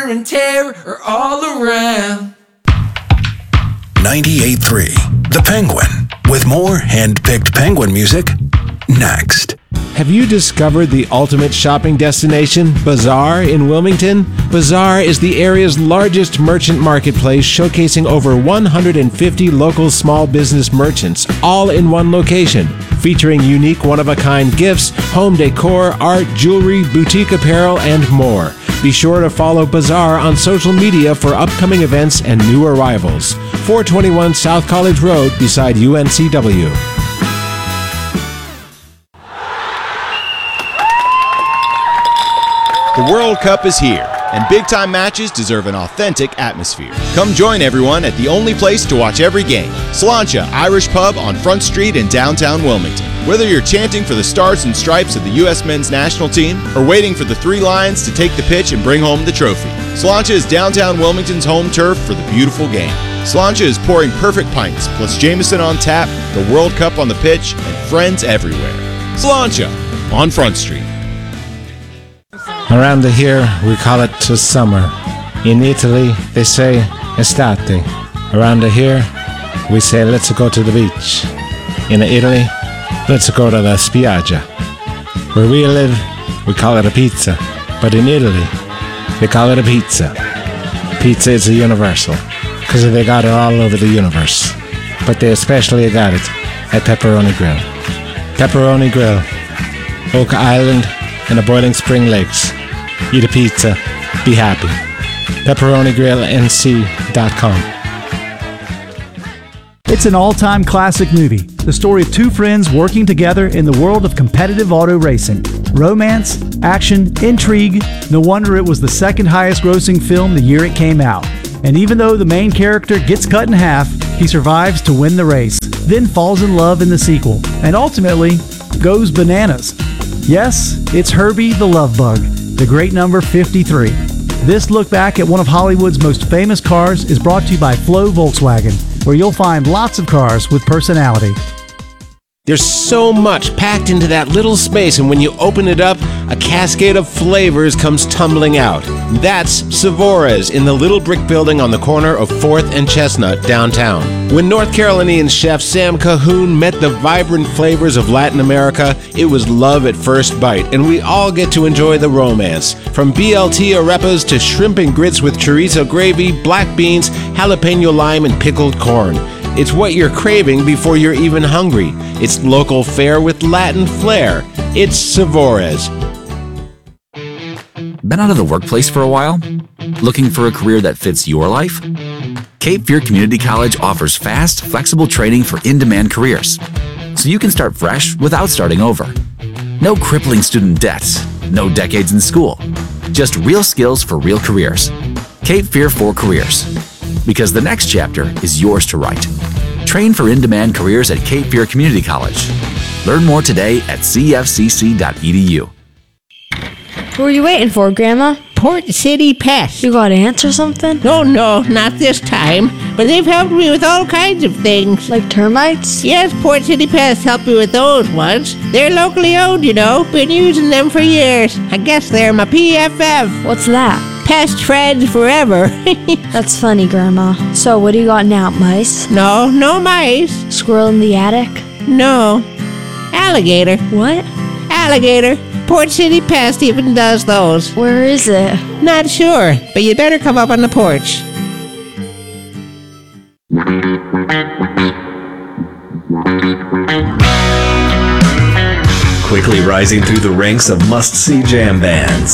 wear and tear are all around. 98.3 The Penguin, with more hand-picked Penguin music next. Have you discovered the ultimate shopping destination, Bazaar in Wilmington? Bazaar is the area's largest merchant marketplace, showcasing over 150 local small business merchants, all in one location, featuring unique one-of-a-kind gifts, home decor, art, jewelry, boutique apparel, and more. Be sure to follow Bazaar on social media for upcoming events and new arrivals. 421 South College Road beside UNCW. The World Cup is here, and big-time matches deserve an authentic atmosphere. Come join everyone at the only place to watch every game, Sláinte Irish Pub on Front Street in downtown Wilmington. Whether you're chanting for the stars and stripes of the U.S. men's national team or waiting for the Three Lions to take the pitch and bring home the trophy, Sláinte is downtown Wilmington's home turf for the beautiful game. Sláinte is pouring perfect pints, plus Jameson on tap, the World Cup on the pitch, and friends everywhere. Sláinte on Front Street. Around here, we call it summer. In Italy, they say estate. Around here, we say let's go to the beach. In Italy, let's go to la spiaggia. Where we live, we call it a pizza. But in Italy, they call it a pizza. Pizza is a universal, because they got it all over the universe. But they especially got it at Pepperoni Grill. Pepperoni Grill, Oak Island, and the Boiling Spring Lakes. Eat a pizza, be happy. PepperoniGrillNC.com. It's an all-time classic movie, the story of two friends working together in the world of competitive auto racing. Romance, action, intrigue. No wonder it was the second highest grossing film the year it came out. And even though the main character gets cut in half, he survives to win the race, then falls in love in the sequel, and ultimately goes bananas. Yes, it's Herbie the Love Bug, the great number 53. This look back at one of Hollywood's most famous cars is brought to you by Flow Volkswagen, where you'll find lots of cars with personality. There's so much packed into that little space, and when you open it up, a cascade of flavors comes tumbling out. That's Savorez in the little brick building on the corner of 4th and Chestnut downtown. When North Carolinian chef Sam Cahoon met the vibrant flavors of Latin America, it was love at first bite, and we all get to enjoy the romance. From BLT arepas to shrimp and grits with chorizo gravy, black beans, jalapeno lime, and pickled corn. It's what you're craving before you're even hungry. It's local fare with Latin flair. It's Savorez. Been out of the workplace for a while? Looking for a career that fits your life? Cape Fear Community College offers fast, flexible training for in-demand careers, so you can start fresh without starting over. No crippling student debts, no decades in school, just real skills for real careers. Cape Fear for Careers, because the next chapter is yours to write. Train for in-demand careers at Cape Fear Community College. Learn more today at cfcc.edu. Who are you waiting for, Grandma? Port City Pest. You gotta answer something? Oh, no, not this time. But they've helped me with all kinds of things. Like termites? Yes, Port City Pest helped me with those ones. They're locally owned, you know. Been using them for years. I guess they're my PFF. What's that? Pest friends forever. That's funny, Grandma. So, what do you got now, mice? No mice. Squirrel in the attic? No. Alligator. What? Alligator. Port City Pest even does those. Where is it? Not sure, but you better come up on the porch. Quickly rising through the ranks of must-see jam bands.